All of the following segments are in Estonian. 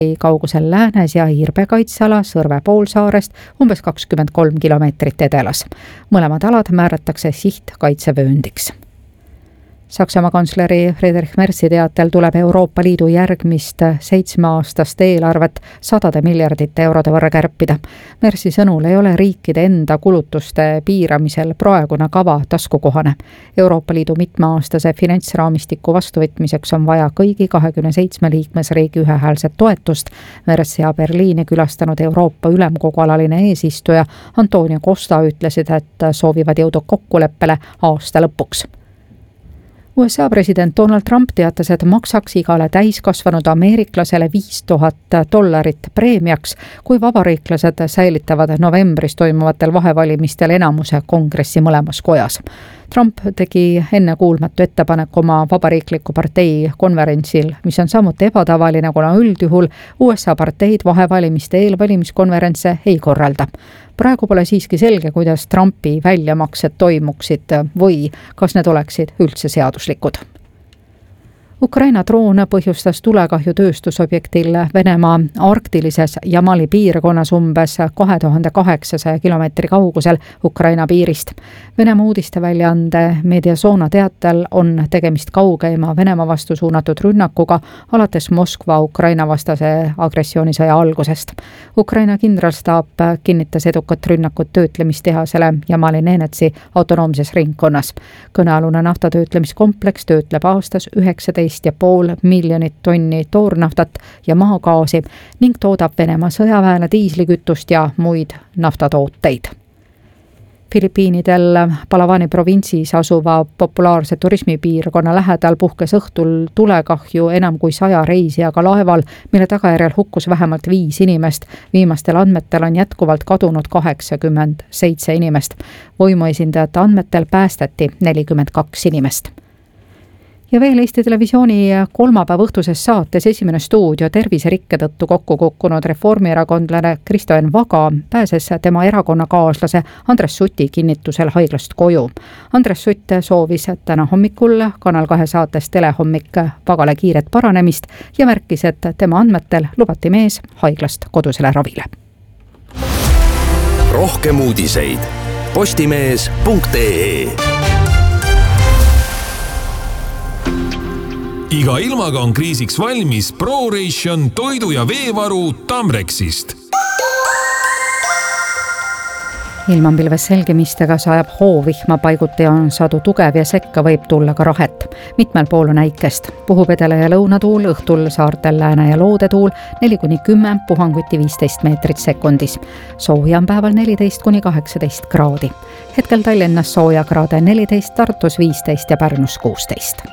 kaugusel läänes ja Hiirbe kaitseala Sõrve poolsaarest umbes 23 kilomeetrit edelas. Mõlemad alad määratakse sihtkaitsevööndiks. Saksamaa kantsleri Friedrich Merzi teatel tuleb Euroopa Liidu järgmist 7-aastast eelarvet 100 miljardite eurode võrra kärpida. Merzi sõnul ei ole riikide enda kulutuste piiramisel praegune kava taskukohane. Euroopa Liidu mitmeaastase finantsraamistiku vastuvõtmiseks on vaja kõigi 27 liikmesriigi ühehäälset toetust. Merzi ja Berliini külastanud Euroopa Ülemkogu alaline eesistuja Antonio Costa ütlesid, et soovivad jõuda kokkuleppele aasta lõpuks. USA president Donald Trump teatas, et maksaks igale täiskasvanud ameeriklasele $5000 preemiaks, kui vabariiklased säilitavad novembris toimuvatel vahevalimistel enamuse kongressi mõlemas kojas. Trump tegi ennekuulmatu ettepanek oma vabariikliku partei konverentsil, mis on samuti ebatavaline, kuna üldjuhul USA parteid vahevalimiste eelvalimiskonverentse ei korralda. Praegu pole siiski selge, kuidas Trumpi väljamaksed toimuksid või kas need oleksid üldse seaduslikud. Ukraina droon põhjustas tulekahju tööstusobjektil Venemaa arktilises Jamali piirkonnas umbes 2800 kilomeetri kaugusel Ukraina piirist. Venemaa uudisteväljaande Mediazona teatel on tegemist kaugeima Venemaa vastu suunatud rünnakuga alates Moskva Ukraina vastase agressioonisõja algusest. Ukraina kindralstaap kinnitas edukat rünnakut töötlemistehasele Jamali Nenetsi autonoomses ringkonnas. Kõnealune naftatöötlemiskompleks töötleb aastas 19,5 miljonit tonni toornaftat ja maagaasi ning toodab Venemaa sõjaväele diislikütust ja muid naftatooteid. Filipiinidel Palavani provintsis asuva populaarse turismipiirkonna lähedal puhkes õhtul tulekahju enam kui 100 reisijaga laeval, mille tagajärjel hukkus vähemalt 5 inimest. Viimastel andmetel on jätkuvalt kadunud 87 inimest. Võimuesindajate andmetel päästeti 42 inimest. Ja veel Eesti Televisiooni kolmapäeva õhtuses saates Esimene stuudio terviserikke tõttu kokku kukkunud reformierakondlane Kristo Enn Vaga pääses tema erakonnakaaslase Andres Suti kinnitusel haiglast koju. Andres Sutt soovis täna hommikul Kanal 2 saates Telehommik Vagale kiiret paranemist ja märkis, et tema andmetel lubati mees haiglast kodusele ravile. Rohkem uudiseid postimees.ee. Iga ilmaga on kriisiks valmis ProRation toidu- ja veevaru Tamrexist. Ilmanpilves selgemistega sajab hoovihma paiguti on sadu tugev ja sekka võib tulla ka rahet. Mitmel pool on äikest. Puhub edele- ja lõunatuul, õhtul saartel lääne- ja loodetuul 4-10, puhanguti 15 meetrit sekundis. Sooja on päeval 14-18 kraadi. Hetkel Tallinnas sooja kraade 14, Tartus 15 ja Pärnus 16.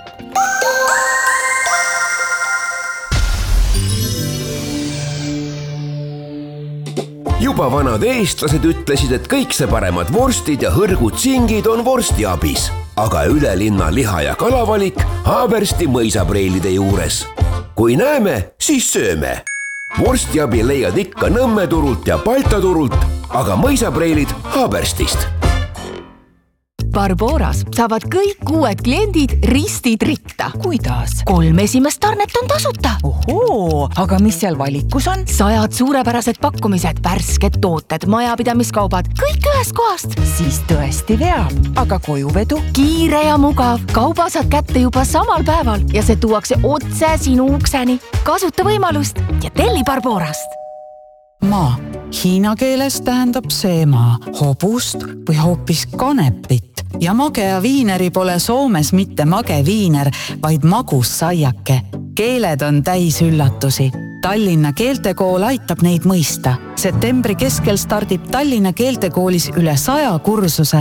Juba vanad eestlased ütlesid, et kõik see paremad vorstid ja hõrgud singid on vorstiabis. Aga üle linna liha- ja kalavalik Haabersti mõisapreilide juures. Kui näeme, siis sööme. Vorstiabi leiad ikka Nõmme turult ja Balta turult, aga mõisapreilid Haaberstist. Barboras saavad kõik uued kliendid ristid ritta. Kuidas? 3 esimest tarnet on tasuta. Ohoo, aga mis seal valikus on? 100 suurepärased pakkumised, värsked tooted, majapidamiskaubad, kõik ühest kohast. Siis tõesti veab. Aga kojuvedu? Kiire ja mugav. Kauba saad kätte juba samal päeval ja see tuuakse otse sinu ukseni. Kasuta võimalust ja telli Barborast. Maa. Hiina keeles tähendab see maa hobust või hoopis kanepit. Ja magea viineri pole Soomes mitte mage viiner, vaid magus saiake. Keeled on täis üllatusi. Tallinna keeltekool aitab neid mõista. Septembri keskel stardib Tallinna keeltekoolis üle 100 kursuse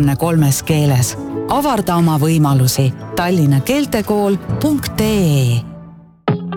23 keeles. Avarda oma võimalusi tallinnakeeltekool.ee.